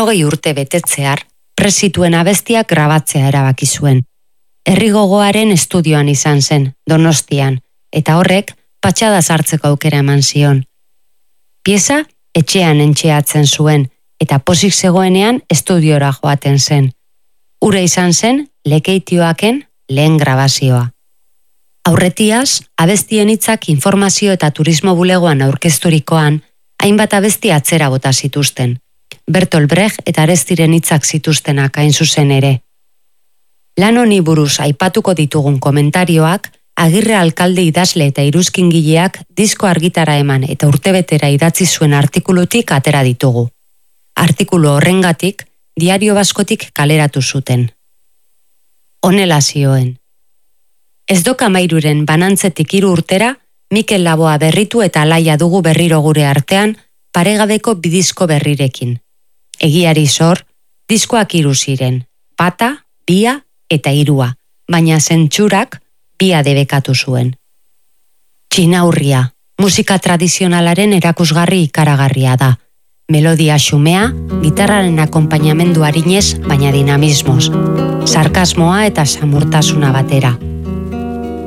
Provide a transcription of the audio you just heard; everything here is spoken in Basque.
berrogei urte betetzear, presituen abestiak grabatzea erabaki zuen. Herri gogoaren estudioan izan zen, Donostian, eta horrek patxada sartzeko aukera eman zion. Pieza etxean entxeatzen zuen, eta pozik zegoenean estudiora joaten zen. Ura izan zen Lekeitioaken lehen grabazioa. Aurretiaz, abestien hitzak informazio eta turismo bulegoan aurkezturikoan, hainbat abesti atzera bota zituzten. Bertolt Brecht eta Arestiren hitzak zituztenak hain zuzen ere. Lan honi buruz aipatuko ditugun komentarioak, Agirre alkalde idazle eta iruzkingileak disko argitara eman eta urtebetera idatzi zuen artikulutik atera ditugu. Artikulu horrengatik, Diario Baskotik kaleratu zuten. Honela zioen. Ez doka mairuren banantzetik 3 urtera, Mikel Laboa berritu eta alaia dugu berriro gure artean, paregabeko bidizko berrirekin. Egiari zor, diskoak 3 ziren, 1, 2 eta 3, baina zentsurak 2 debekatu zuen. Txinaurria, musika tradizionalaren erakusgarri ikaragarria da. Melodia xumea, gitarraren akonpainamendu arinez, baina dinamismoz. Sarkasmoa eta samurtasuna batera.